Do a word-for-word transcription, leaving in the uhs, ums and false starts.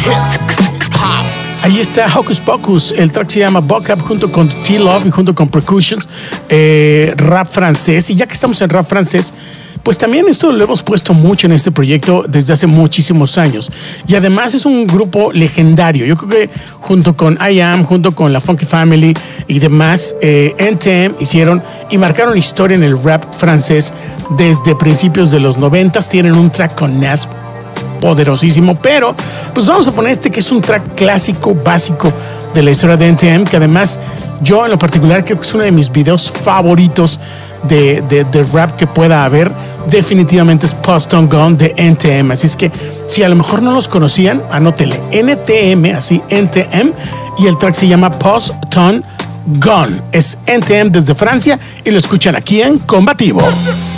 Ahí está Hocus Pocus, el track se llama Buck Up junto con T-Love y junto con Percussions, eh, rap francés. Y ya que estamos en rap francés, pues también esto lo hemos puesto mucho en este proyecto desde hace muchísimos años. Y además es un grupo legendario. Yo creo que junto con I Am, junto con la Funky Family y demás, eh, N T M hicieron y marcaron historia en el rap francés desde principios de los noventas. Tienen un track con Nas poderosísimo, pero pues vamos a poner este que es un track clásico, básico de la historia de N T M, que además yo en lo particular creo que es uno de mis videos favoritos de, de, de rap que pueda haber. Definitivamente es Post on Gone de N T M, así es que si a lo mejor no los conocían, anótele N T M, así N T M, y el track se llama Post on Gone. Es N T M desde Francia y lo escuchan aquí en Combativo.